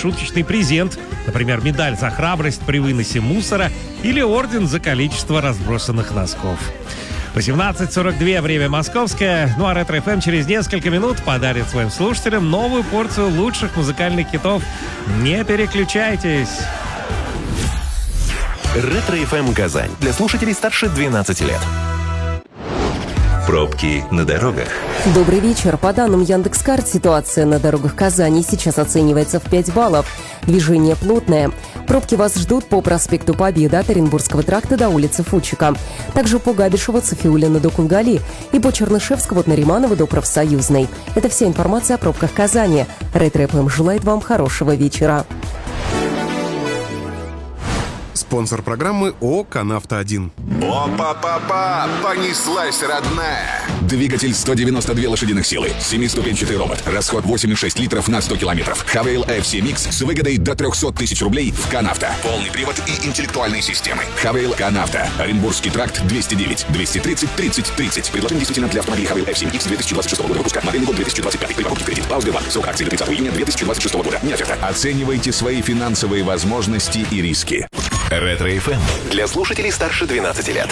шуточный презент, например, медаль за храбрость при выносе мусора или орден за количество разбросанных носков. 18:42, время московское. Ну а Ретро ФМ через несколько минут подарит своим слушателям новую порцию лучших музыкальных хитов. Не переключайтесь. Ретро ФМ Казань. Для слушателей старше 12 лет. Пробки на дорогах. Добрый вечер. По данным Яндекс.Карт, ситуация на дорогах Казани сейчас оценивается в 5 баллов. Движение плотное. Пробки вас ждут по проспекту Победы от Оренбургского тракта до улицы Фучика. Также по Габишева, Софиуллина до Кунгали и по Чернышевского от Нариманова до Профсоюзной. Это вся информация о пробках Казани. Ретро ФМ желает вам хорошего вечера. Спонсор программы ООО «Канавто-1». Опа-па-па! Понеслась, родная! Двигатель 192 лошадиных силы, 7-ступенчатый робот, расход 8,6 литров на 100 километров. Хавейл FC Mix с выгодой до 300 тысяч рублей в «Канавто». Полный привод и интеллектуальные системы. Хавейл «Канавто». Оренбургский тракт 209 230 30 30. Предложение действительно для автомобилей Хавейл FC Mix 2026 года выпуска. Модельный год 2025. При покупке в кредит. Сбербанк. Срок акции до 30 июня 2026 года. Не оферта. Оценивайте свои финансовые возможности и риски. Ретро ФМ. Для слушателей старше 12 лет.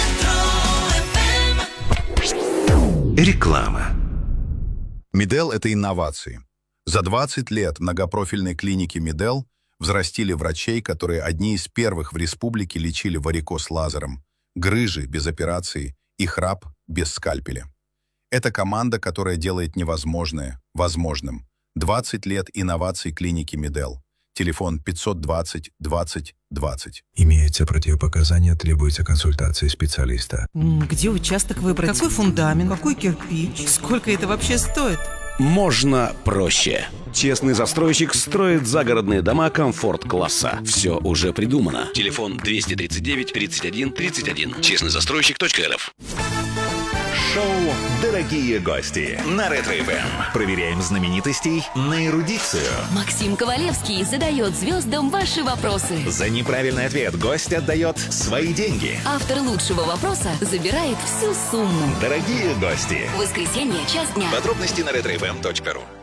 Реклама. Медел – это инновации. За 20 лет многопрофильной клиники Медел взрастили врачей, которые одни из первых в республике лечили варикоз лазером, грыжи без операции и храп без скальпеля. Это команда, которая делает невозможное возможным. 20 лет инноваций клиники Медел. Телефон 520 20 20. Имеются противопоказания, требуется консультация специалиста. Где участок выбрать? Какой фундамент? Какой кирпич? Сколько это вообще стоит? Можно проще. Честный застройщик строит загородные дома комфорт-класса. Все уже придумано. Телефон 239 31 31. Честнойзастройщик.рф. Шоу «Дорогие гости» на Ретро ФМ. Проверяем знаменитостей на эрудицию. Максим Ковалевский задает звездам ваши вопросы. За неправильный ответ гость отдает свои деньги. Автор лучшего вопроса забирает всю сумму. Дорогие гости. Воскресенье, час дня. Подробности на retrofm.ru.